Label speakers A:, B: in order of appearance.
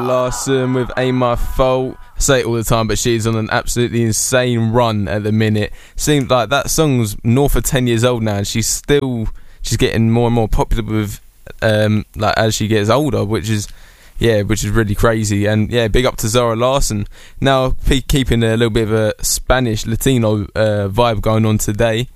A: Larson with Ain't My Fault. I say it all the time, but she's on an absolutely insane run at the minute. Seems like that song's north of 10 years old now, and she's getting more and more popular with like as she gets older, which is really crazy. And yeah, big up to Zara Larsson. Now keeping a little bit of a Spanish Latino vibe going on today.